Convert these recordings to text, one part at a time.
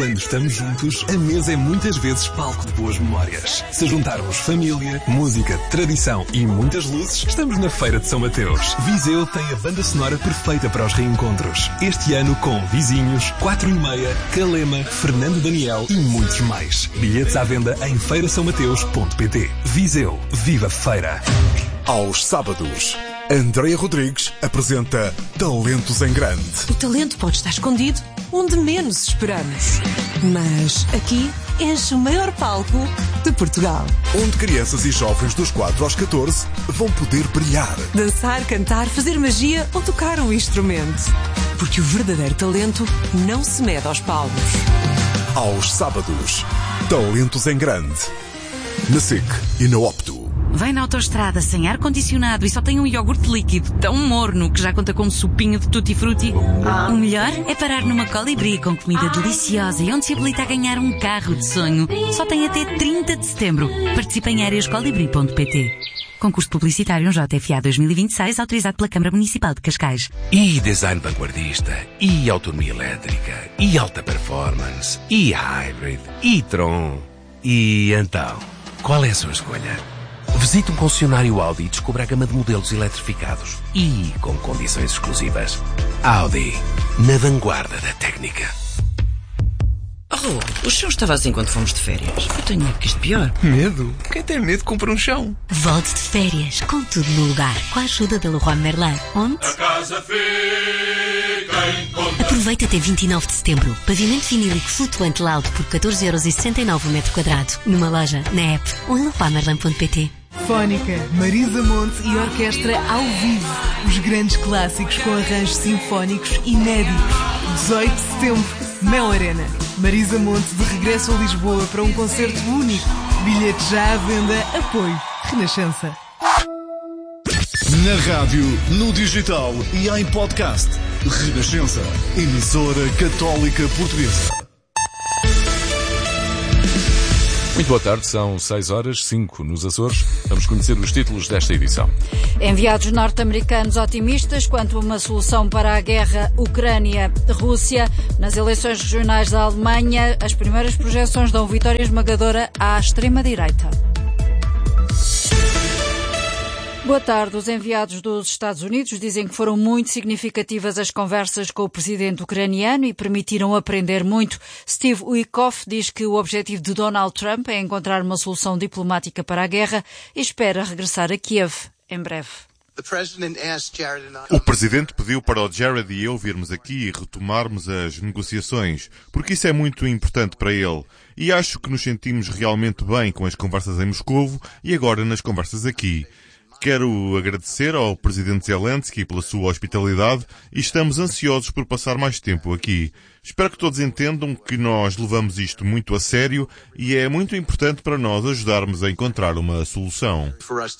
quando estamos juntos, a mesa é muitas vezes palco de boas memórias. Se juntarmos família, música, tradição e muitas luzes, estamos na Feira de São Mateus. Viseu tem a banda sonora perfeita para os reencontros. Este ano com Vizinhos, 4:30, Calema, Fernando Daniel e muitos mais. Bilhetes à venda em feirasaomateus.pt. Viseu, viva a feira! Aos sábados, Andréia Rodrigues apresenta Talentos em Grande. O talento pode estar escondido onde menos esperamos. Mas aqui enche o maior palco de Portugal. Onde crianças e jovens dos 4 aos 14 vão poder brilhar. Dançar, cantar, fazer magia ou tocar um instrumento. Porque o verdadeiro talento não se mede aos palcos. Aos sábados, Talentos em Grande. Na SIC e na Opto. Vai na autoestrada sem ar-condicionado e só tem um iogurte líquido tão morno que já conta com um supinho de tutti-frutti. O melhor é parar numa Colibri com comida deliciosa e onde se habilita a ganhar um carro de sonho. Só tem até 30 de setembro. Participe em areascolibri.pt. Concurso publicitário JFA 2026, autorizado pela Câmara Municipal de Cascais. E design vanguardista, e autonomia elétrica, e alta performance, e hybrid, e Tron. E então, qual é a sua escolha? Visite um concessionário Audi e descubra a gama de modelos eletrificados e com condições exclusivas. Audi, na vanguarda da técnica. Oh, o chão estava assim quando fomos de férias. Eu tenho medo que isto pior. Medo? Quem tem medo compra um chão. Volte de férias com tudo no lugar, com a ajuda da Leroy Merlin. Onde? A casa fica em conta. Aproveita até 29 de setembro. Pavimento vinílico flutuante Loud por 14,69€ o metro quadrado. Numa loja, na app ou em leroymerlin.pt. Fónica, Marisa Monte e orquestra ao vivo. Os grandes clássicos com arranjos sinfónicos inéditos. 18 de setembro, Mel Arena. Marisa Monte de regresso a Lisboa para um concerto único. Bilhetes já à venda. Apoio Renascença. Na rádio, no digital e em podcast. Renascença. Emissora Católica Portuguesa. Muito boa tarde, são 6h05 nos Açores. Vamos conhecer os títulos desta edição. Enviados norte-americanos otimistas quanto a uma solução para a guerra Ucrânia-Rússia. Nas eleições regionais da Alemanha, as primeiras projeções dão vitória esmagadora à extrema-direita. Boa tarde. Os enviados dos Estados Unidos dizem que foram muito significativas as conversas com o presidente ucraniano e permitiram aprender muito. Steve Witkoff diz que o objetivo de Donald Trump é encontrar uma solução diplomática para a guerra e espera regressar a Kiev em breve. O Presidente pediu para o Jared e eu virmos aqui e retomarmos as negociações, porque isso é muito importante para ele. E acho que nos sentimos realmente bem com as conversas em Moscovo e agora nas conversas aqui. Quero agradecer ao Presidente Zelensky pela sua hospitalidade e estamos ansiosos por passar mais tempo aqui. Espero que todos entendam que nós levamos isto muito a sério e é muito importante para nós ajudarmos a encontrar uma solução.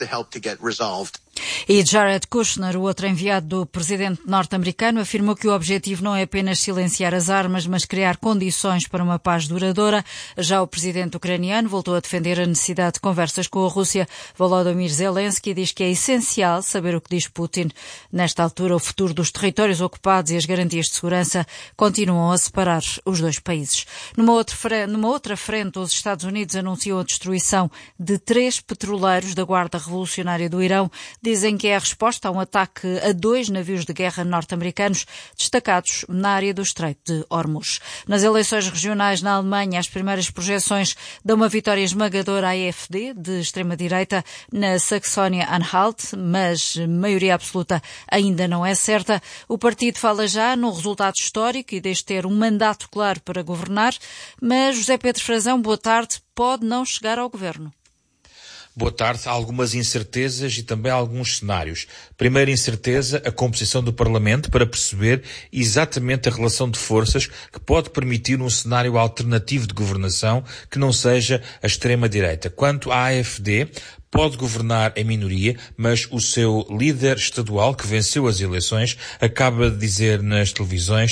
E Jared Kushner, o outro enviado do presidente norte-americano, afirmou que o objetivo não é apenas silenciar as armas, mas criar condições para uma paz duradoura. Já o presidente ucraniano voltou a defender a necessidade de conversas com a Rússia. Volodymyr Zelensky diz que é essencial saber o que diz Putin. Nesta altura, o futuro dos territórios ocupados e as garantias de segurança continuam a separar os dois países. Numa outra frente, os Estados Unidos anunciam a destruição de 3 petroleiros da Guarda Revolucionária do Irão. Dizem que é a resposta a um ataque a 2 navios de guerra norte-americanos destacados na área do Estreito de Hormuz. Nas eleições regionais na Alemanha, as primeiras projeções dão uma vitória esmagadora à AfD, de extrema-direita, na Saxónia-Anhalt, mas maioria absoluta ainda não é certa. O partido fala já num resultado histórico e diz ter um mandato claro para governar, mas José Pedro Frazão, boa tarde, pode não chegar ao governo. Boa tarde. Há algumas incertezas e também alguns cenários. Primeira incerteza, a composição do Parlamento para perceber exatamente a relação de forças que pode permitir um cenário alternativo de governação que não seja a extrema-direita. Quanto à AfD, pode governar em minoria, mas o seu líder estadual, que venceu as eleições, acaba de dizer nas televisões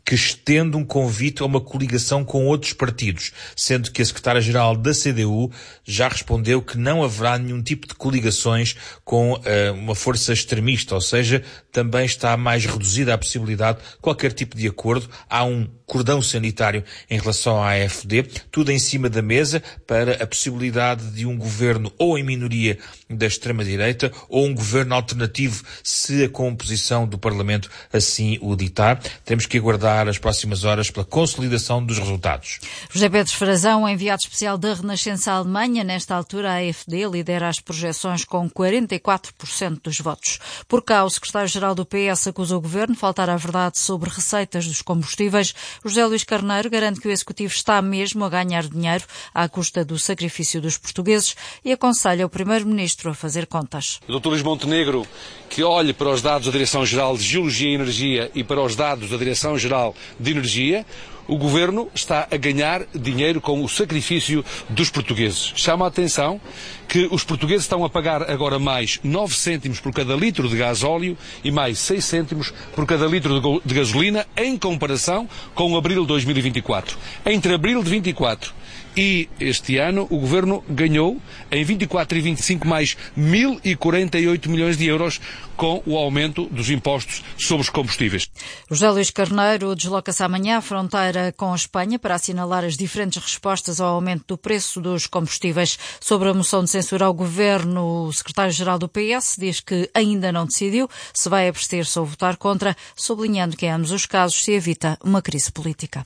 que estende um convite a uma coligação com outros partidos, sendo que a secretária-geral da CDU já respondeu que não haverá nenhum tipo de coligações com uma força extremista, ou seja, também está mais reduzida a possibilidade de qualquer tipo de acordo. Há um cordão sanitário em relação à AfD, tudo em cima da mesa para a possibilidade de um governo ou em minoria da extrema-direita ou um governo alternativo se a composição do Parlamento assim o ditar. Temos que aguardar as próximas horas pela consolidação dos resultados. José Pedro Frazão, enviado especial da Renascença à Alemanha, nesta altura a AfD lidera as projeções com 44% dos votos. Por cá, o secretário-geral do PS acusa o governo de faltar à verdade sobre receitas dos combustíveis. José Luís Carneiro garante que o Executivo está mesmo a ganhar dinheiro à custa do sacrifício dos portugueses e aconselha o Primeiro-Ministro a fazer contas. O Dr. Luís Montenegro que olhe para os dados da Direção-Geral de Geologia e Energia e para os dados da Direção-Geral de Energia. O Governo está a ganhar dinheiro com o sacrifício dos portugueses. Chama a atenção que os portugueses estão a pagar agora mais 9 cêntimos por cada litro de gasóleo e mais 6 cêntimos por cada litro de gasolina em comparação com abril de 2024. Entre abril de 24 e este ano, o Governo ganhou, em 24 e 25, mais 1.048 milhões de euros com o aumento dos impostos sobre os combustíveis. José Luís Carneiro desloca-se amanhã à fronteira com a Espanha para assinalar as diferentes respostas ao aumento do preço dos combustíveis. Sobre a moção de censura ao Governo, o secretário-geral do PS diz que ainda não decidiu se vai abster-se ou votar contra, sublinhando que em ambos os casos se evita uma crise política.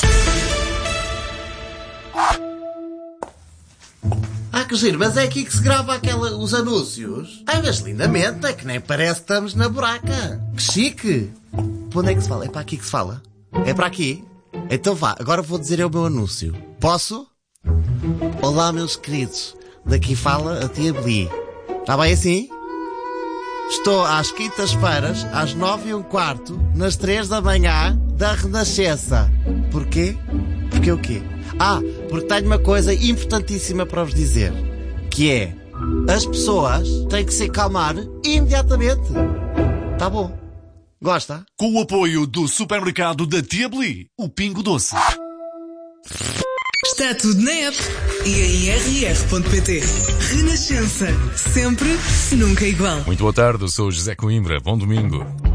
Que giro, mas é aqui que se grava os anúncios? Ai, mas lindamente, é que nem parece que estamos na buraca. Que chique! Para onde é que se fala? É para aqui que se fala? É para aqui? Então vá, agora vou dizer o meu anúncio. Posso? Olá, meus queridos. Daqui fala a tia Beli. Está bem assim? Estou às quintas-feiras, às 9h15, nas 3 da manhã, da Renascença. Porquê? Porque o quê? Porque tenho uma coisa importantíssima para vos dizer, que é, as pessoas têm que se acalmar imediatamente. Tá bom? Gosta? Com o apoio do supermercado da Tia Beli, o Pingo Doce. Está tudo na app e em rr.pt. Renascença, sempre, nunca igual. Muito boa tarde, eu sou o José Coimbra, bom domingo.